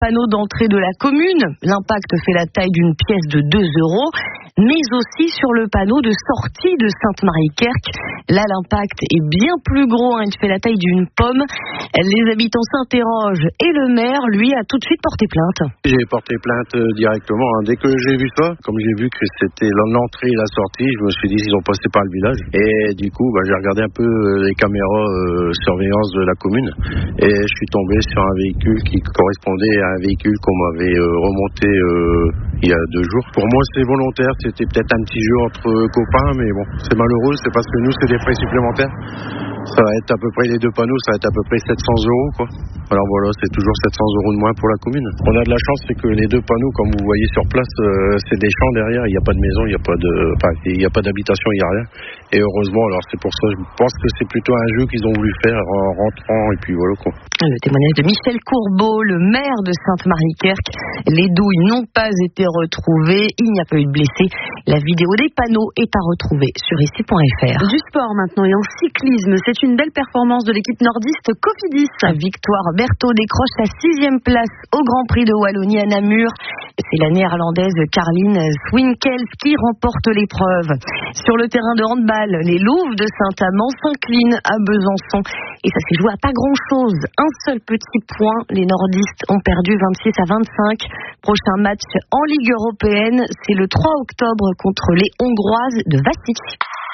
panneaux d'entrée de la commune. L'impact fait la taille d'une pièce de 2 €, mais aussi sur le panneau de sortie de Sainte-Marie-Kerck. Là, l'impact est bien plus gros, il fait la taille d'une pomme. Les habitants s'interrogent et le maire, lui, a tout de suite porté plainte. J'ai porté plainte directement. Dès que j'ai vu ça, comme j'ai vu que c'était l'entrée et la sortie, je me suis dit qu'ils ont passé par le village. Et du coup, j'ai regardé un peu les caméras surveillance de la commune. Et je suis tombé sur un véhicule qui correspondait à un véhicule qu'on m'avait remonté il y a 2 jours. Pour moi, c'est volontaire. C'était peut-être un petit jeu entre copains, mais bon, c'est malheureux. C'est parce que nous, c'est des frais supplémentaires. Ça va être à peu près les 2 panneaux, ça va être à peu près 700 €, quoi. Alors voilà, c'est toujours 700 € de moins pour la commune. On a de la chance, c'est que les 2 panneaux, comme vous voyez sur place, c'est des champs derrière. Il n'y a pas de maison, il n'y a pas d'habitation, il n'y a rien. Et heureusement, alors c'est pour ça, je pense que c'est plutôt un jeu qu'ils ont voulu faire en rentrant, et puis voilà, quoi. Le témoignage de Michel Courbeau, le maire de Sainte-Marie-Kerck. Les douilles n'ont pas été retrouvées, il n'y a pas eu de blessés. La vidéo des panneaux est à retrouver sur ici.fr. Du sport maintenant et en cyclisme, c'est une belle performance de l'équipe nordiste Cofidis. Victoire Berthaud décroche sa 6e place au Grand Prix de Wallonie à Namur. C'est la néerlandaise Caroline Swinkels qui remporte l'épreuve. Sur le terrain de handball, les Louves de Saint-Amand s'inclinent à Besançon. Et ça s'est joué à pas grand-chose. Un seul petit point. Les nordistes ont perdu 26-25. Prochain match en Ligue européenne, c'est le 3 octobre contre les Hongroises de Vassy.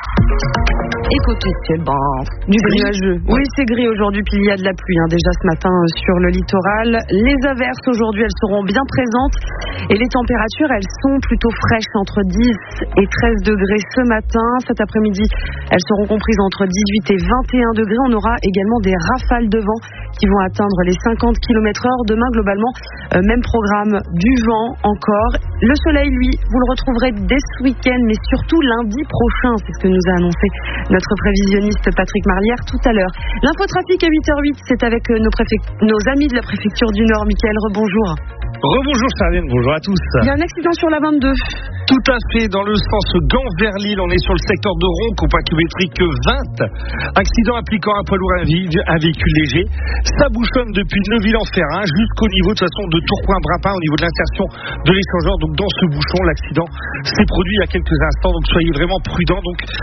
Écoutez, c'est du nuageux. Oui, c'est gris aujourd'hui, puis il y a de la pluie déjà ce matin sur le littoral. Les averses aujourd'hui, elles seront bien présentes et les températures, elles sont plutôt fraîches, entre 10 et 13 degrés ce matin. Cet après-midi, elles seront comprises entre 18 et 21 degrés. On aura également des rafales de vent qui vont atteindre les 50 km/h. Demain, globalement, même programme, du vent encore. Le soleil, lui, vous le retrouverez dès ce week-end, mais surtout lundi prochain. C'est ce que nous a annoncé notre prévisionniste Patrick Marlière tout à l'heure. L'infotrafic à 8h08, c'est avec nos amis de la préfecture du Nord. Michael, rebonjour. Rebonjour Charline, bonjour à tous. Il y a un accident sur la 22. Tout à fait, dans le sens Gand vers Lille, on est sur le secteur de Ronc, compact kilométrique 20. Accident impliquant un poids lourd, un véhicule léger. Ça bouchonne depuis Neuville-en-Ferrain jusqu'au niveau de toute façon de Tourcoing-Brapin, au niveau de l'insertion de l'échangeur. Donc dans ce bouchon, l'accident s'est produit il y a quelques instants, donc soyez vraiment prudents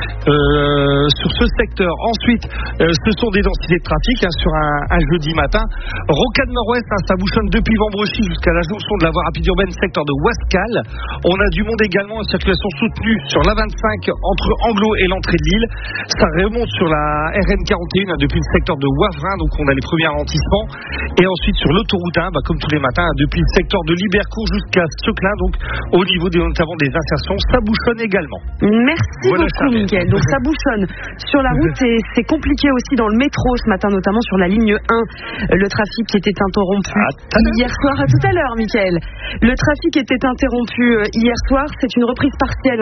sur ce secteur. Ensuite, ce sont des densités de trafic sur un jeudi matin. Rocade Nord-Ouest, ça bouchonne depuis Vambrechy jusqu'à la jonction de la voie rapide urbaine secteur de Wascal. On a du monde également en circulation soutenue sur la 25 entre Anglo et l'entrée de Lille. Ça remonte sur la RN41 depuis le secteur de Wavrin, donc on a les premiers ralentissements. Et ensuite sur l'autoroute 1, comme tous les matins, depuis le secteur de Libercourt jusqu'à Seclin, donc au niveau notamment des insertions, ça bouchonne également. Merci beaucoup, Mickaël. Donc ça bouchonne sur la route et c'est compliqué aussi dans le métro ce matin, notamment sur la ligne 1. Le trafic était interrompu hier soir. À tout à l'heure, Mickaël. Le trafic était interrompu hier soir. C'est une reprise partielle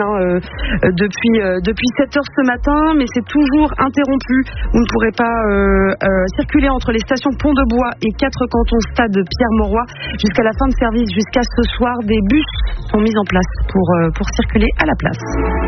depuis 7h ce matin, mais c'est toujours interrompu. Vous ne pourrez pas circuler entre les stations Pont-de-Bois et 4 cantons stade Pierre-Mauroy jusqu'à la fin de service. Jusqu'à ce soir, des bus sont mis en place pour circuler à la place.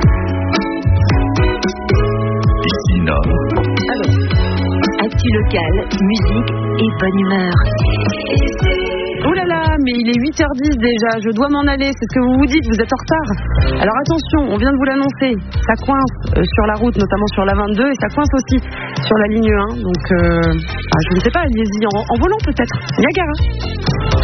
Ici Nord. Alors, actu locale, musique et bonne humeur. Oh là là, mais il est 8h10 déjà, je dois m'en aller, c'est ce que vous vous dites, vous êtes en retard. Alors attention, on vient de vous l'annoncer, ça coince sur la route, notamment sur la 22, et ça coince aussi sur la ligne 1, donc je ne sais pas, allez-y en volant peut-être. Niagara.